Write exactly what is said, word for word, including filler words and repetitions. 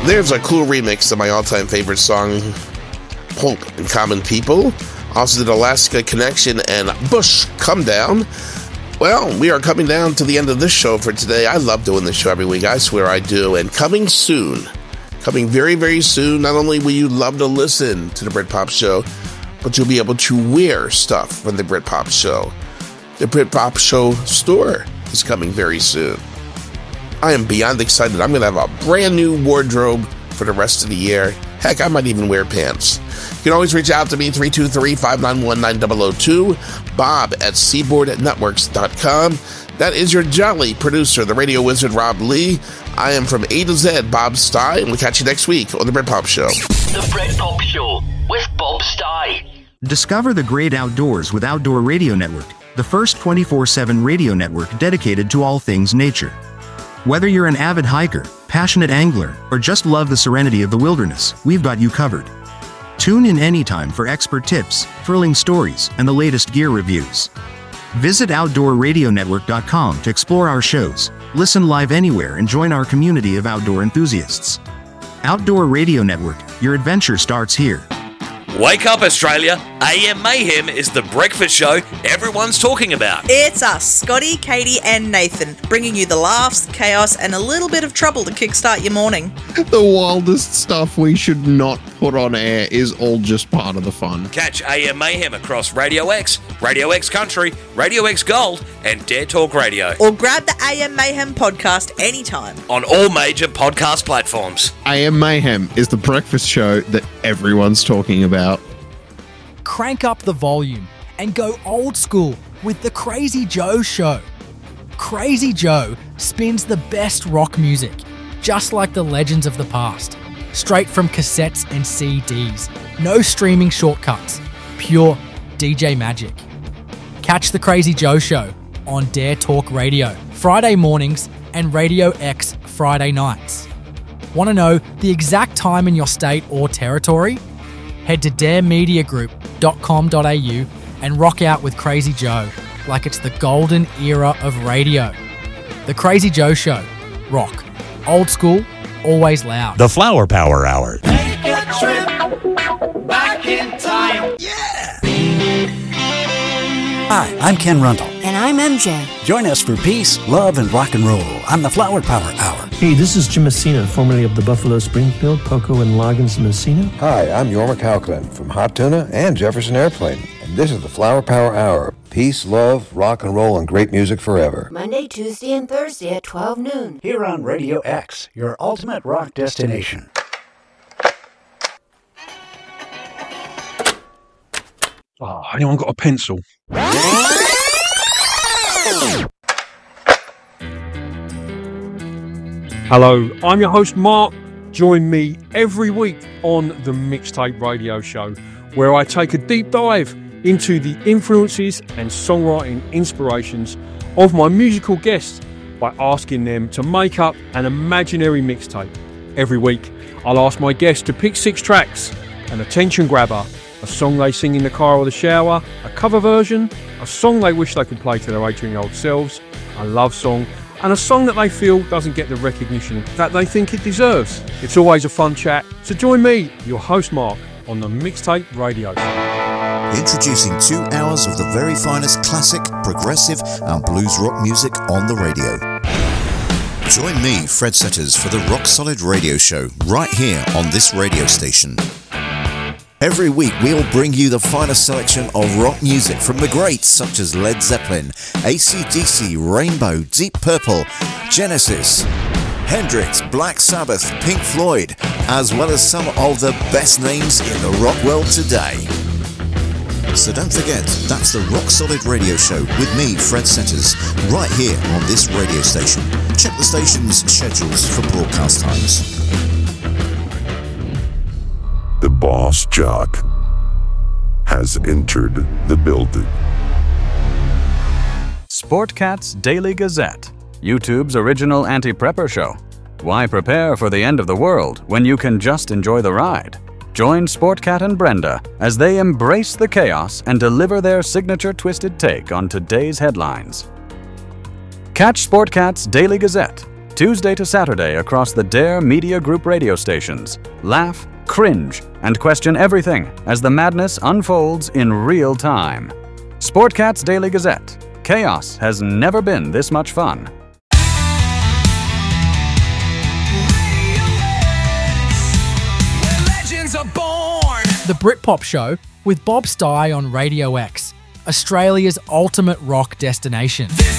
There's a cool remix of my all-time favorite song, Hope and Common People. Also did Alaska Connection and Bush Come Down. Well, we are coming down to the end of this show for today. I love doing this show every week. I swear I do. And coming soon, coming very, very soon, not only will you love to listen to the Britpop Show, but you'll be able to wear stuff from the Britpop Show. The Britpop Show store is coming very soon. I am beyond excited. I'm going to have a brand new wardrobe for the rest of the year. Heck, I might even wear pants. You can always reach out to me, three two three, five nine one, nine zero zero two, bob at seaboard networks dot com. That is your jolly producer, the radio wizard, Rob Lee. I am from A to Z, Bob Stye, and we'll catch you next week on The Britpop Show. The Britpop Show with Bob Stye. Discover the great outdoors with Outdoor Radio Network, the first twenty-four seven radio network dedicated to all things nature. Whether you're an avid hiker, passionate angler, or just love the serenity of the wilderness, we've got you covered. Tune in anytime for expert tips, thrilling stories, and the latest gear reviews. Visit outdoor radio network dot com to explore our shows, listen live anywhere, and join our community of outdoor enthusiasts. Outdoor Radio Network, your adventure starts here. Wake up, Australia! A M Mayhem is the breakfast show everyone's talking about. It's us, Scotty, Katie, and Nathan, bringing you the laughs, chaos, and a little bit of trouble to kickstart your morning. The wildest stuff we should not put on air is all just part of the fun. Catch A M Mayhem across Radio X, Radio X Country, Radio X Gold, and Dare Talk Radio. Or grab the A M Mayhem podcast anytime. On all major podcast platforms. A M Mayhem is the breakfast show that everyone's talking about. Crank up the volume and go old school with the Crazy Joe Show. Crazy Joe spins the best rock music, just like the legends of the past. Straight from cassettes and C Ds. No streaming shortcuts. Pure D J magic. Catch the Crazy Joe Show on Dare Talk Radio, Friday mornings, and Radio X Friday nights. Want to know the exact time in your state or territory? Head to dare media group dot com dot a u and rock out with Crazy Joe like it's the golden era of radio. The Crazy Joe Show. Rock. Old school, always loud. The Flower Power Hour. Take a trip back in time. Yeah! Hi, I'm Ken Rundle. And I'm M J. Join us for peace, love, and rock and roll on the Flower Power Hour. Hey, this is Jim Messina, formerly of the Buffalo Springfield, Poco and Loggins Messina. Hi, I'm Yorma Cowclin from Hot Tuna and Jefferson Airplane. And this is the Flower Power Hour. Peace, love, rock and roll, and great music forever. Monday, Tuesday, and Thursday at twelve noon. Here on Radio X, your ultimate rock destination. Oh, anyone got a pencil? Hello, I'm your host Mark. Join me every week on the Mixtape Radio Show, where I take a deep dive into the influences and songwriting inspirations of my musical guests by asking them to make up an imaginary mixtape. Every week, I'll ask my guests to pick six tracks, an attention grabber, a song they sing in the car or the shower, a cover version, a song they wish they could play to their eighteen-year-old selves, a love song, and a song that they feel doesn't get the recognition that they think it deserves. It's always a fun chat, so join me, your host Mark, on the Mixtape Radio Show. Introducing two hours of the very finest classic, progressive, and blues rock music on the radio. Join me, Fred Setters, for the Rock Solid Radio Show, right here on this radio station. Every week we'll bring you the finest selection of rock music from the greats such as Led Zeppelin, A C D C, Rainbow, Deep Purple, Genesis, Hendrix, Black Sabbath, Pink Floyd, as well as some of the best names in the rock world today. So don't forget, that's the Rock Solid Radio Show with me, Fred Setters, right here on this radio station. Check the station's schedules for broadcast times. The Boss Jock has entered the building. Sportcats Daily Gazette, YouTube's original anti-prepper show. Why prepare for the end of the world when you can just enjoy the ride? Join Sportcat and Brenda as they embrace the chaos and deliver their signature twisted take on today's headlines. Catch Sportcat's Daily Gazette, Tuesday to Saturday across the Dare Media Group radio stations. Laugh, cringe, and question everything as the madness unfolds in real time. Sportcats Daily Gazette. Chaos has never been this much fun. The Britpop Show with Bob Stye on Radio X, Australia's ultimate rock destination.